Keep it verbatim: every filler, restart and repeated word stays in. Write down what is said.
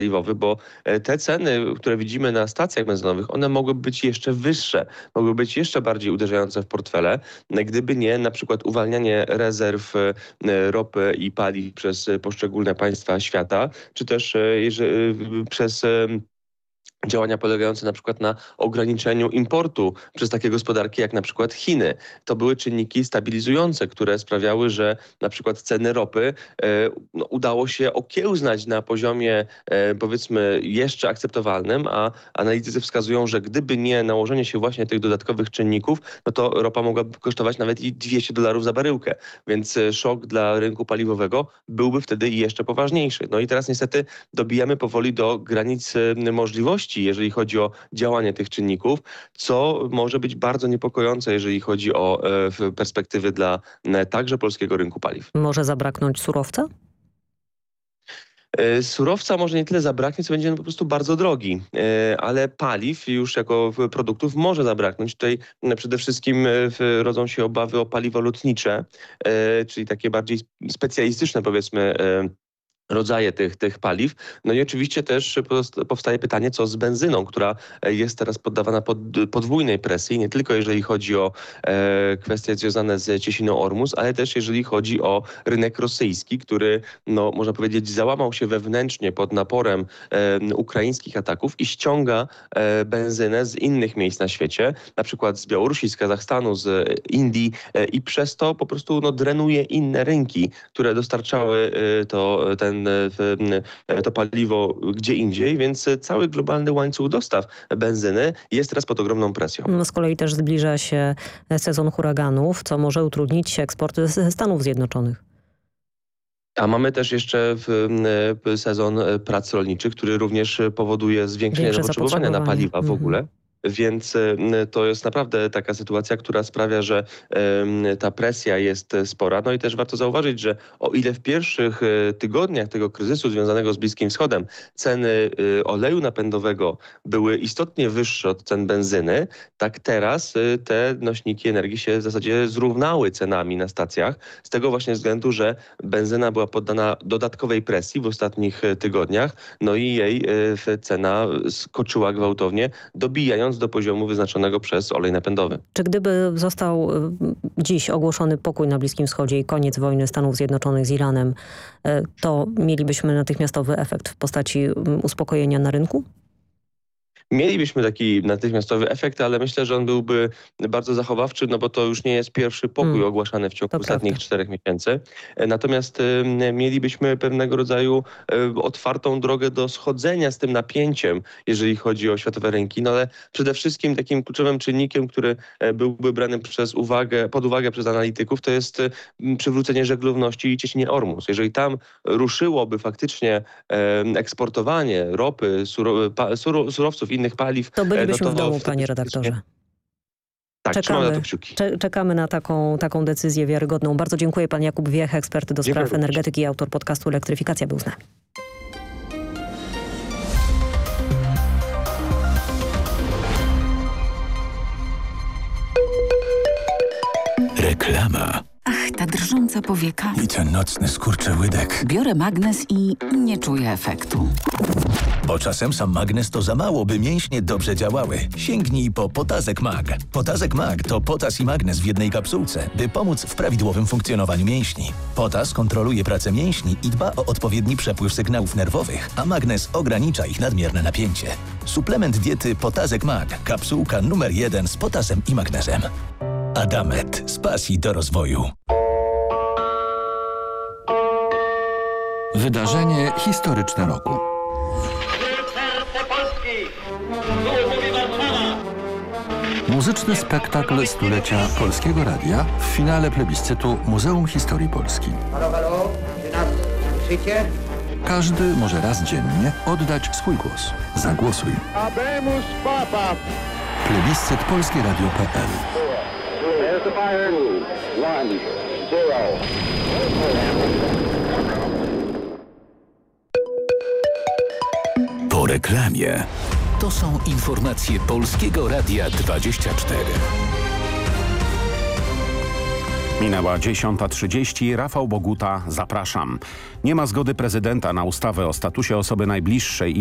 paliwowy, bo te ceny, które widzimy na stacjach benzynowych, one mogły być jeszcze wyższe, mogły być jeszcze bardziej uderzające w portfele, gdyby nie na przykład uwalnianie rezerw ropy i paliw przez poszczególne państwa świata, czy też jeżeli, przez działania polegające na przykład na ograniczeniu importu przez takie gospodarki jak na przykład Chiny. To były czynniki stabilizujące, które sprawiały, że na przykład ceny ropy e, no, udało się okiełznać na poziomie e, powiedzmy jeszcze akceptowalnym, a analitycy wskazują, że gdyby nie nałożenie się właśnie tych dodatkowych czynników, no to ropa mogłaby kosztować nawet i dwieście dolarów za baryłkę. Więc szok dla rynku paliwowego byłby wtedy jeszcze poważniejszy. No i teraz niestety dobijamy powoli do granic możliwości, jeżeli chodzi o działanie tych czynników, co może być bardzo niepokojące, jeżeli chodzi o e, perspektywy dla e, także polskiego rynku paliw. Może zabraknąć surowca? E, Surowca może nie tyle zabraknie, co będzie on po prostu bardzo drogi, e, ale paliw już jako produktów może zabraknąć. Tutaj e, przede wszystkim e, rodzą się obawy o paliwo lotnicze, e, czyli takie bardziej specjalistyczne powiedzmy e, rodzaje tych, tych paliw. No i oczywiście też powstaje pytanie, co z benzyną, która jest teraz poddawana pod podwójnej presji, nie tylko jeżeli chodzi o e, kwestie związane z cieśniną Ormus, ale też jeżeli chodzi o rynek rosyjski, który, no, można powiedzieć, załamał się wewnętrznie pod naporem e, ukraińskich ataków i ściąga e, benzynę z innych miejsc na świecie, na przykład z Białorusi, z Kazachstanu, z Indii e, i przez to po prostu no, drenuje inne rynki, które dostarczały e, to, ten to paliwo gdzie indziej, więc cały globalny łańcuch dostaw benzyny jest teraz pod ogromną presją. No z kolei też zbliża się sezon huraganów, co może utrudnić eksport ze Stanów Zjednoczonych. A mamy też jeszcze w, w sezon prac rolniczych, który również powoduje zwiększenie Większe zapotrzebowania na paliwa w Mhm. ogóle. Więc to jest naprawdę taka sytuacja, która sprawia, że ta presja jest spora. No i też warto zauważyć, że o ile w pierwszych tygodniach tego kryzysu związanego z Bliskim Wschodem ceny oleju napędowego były istotnie wyższe od cen benzyny, tak teraz te nośniki energii się w zasadzie zrównały cenami na stacjach. Z tego właśnie względu, że benzyna była poddana dodatkowej presji w ostatnich tygodniach, no i jej cena skoczyła gwałtownie, dobijając do poziomu wyznaczonego przez olej napędowy. Czy gdyby został dziś ogłoszony pokój na Bliskim Wschodzie i koniec wojny Stanów Zjednoczonych z Iranem, to mielibyśmy natychmiastowy efekt w postaci uspokojenia na rynku? Mielibyśmy taki natychmiastowy efekt, ale myślę, że on byłby bardzo zachowawczy, no bo to już nie jest pierwszy pokój hmm. ogłaszany w ciągu to ostatnich prawda. czterech miesięcy. Natomiast y, mielibyśmy pewnego rodzaju y, otwartą drogę do schodzenia z tym napięciem, jeżeli chodzi o światowe rynki, no ale przede wszystkim takim kluczowym czynnikiem, który byłby brany przez uwagę, pod uwagę przez analityków, to jest y, przywrócenie żeglowności i cieśninie Ormus. Jeżeli tam ruszyłoby faktycznie y, eksportowanie ropy, suro, pa, suro, surowców, innych paliw. To bylibyśmy no to w domu, wtedy panie redaktorze. Tak, czekamy, na to kciuki. czekamy na taką, taką decyzję wiarygodną. Bardzo dziękuję. Pan Jakub Wiech, ekspert do spraw Dziękuję energetyki i autor podcastu Elektryfikacja był z nami. Reklama. Ach, ta drżąca powieka. I ten nocny skurczyłydek. Biorę magnes i nie czuję efektu. Bo czasem sam magnes to za mało, by mięśnie dobrze działały. Sięgnij po Potazek Mag. Potazek Mag to potas i magnes w jednej kapsułce, by pomóc w prawidłowym funkcjonowaniu mięśni. Potas kontroluje pracę mięśni i dba o odpowiedni przepływ sygnałów nerwowych, a magnes ogranicza ich nadmierne napięcie. Suplement diety Potazek Mag. Kapsułka numer jeden z potasem i magnezem. Adamet. Z pasji do rozwoju. Wydarzenie historyczne roku. Muzyczny spektakl stulecia Polskiego Radia w finale plebiscytu Muzeum Historii Polski. Halo, halo, czy nas słyszycie? Każdy może raz dziennie oddać swój głos. Zagłosuj. Habemus Papa. Plebiscyt polskie radio kropka p l. There's the fire. One, zero. Po reklamie. To są informacje Polskiego Radia dwadzieścia cztery. Minęła dziesiąta trzydzieści. Rafał Boguta, zapraszam. Nie ma zgody prezydenta na ustawę o statusie osoby najbliższej i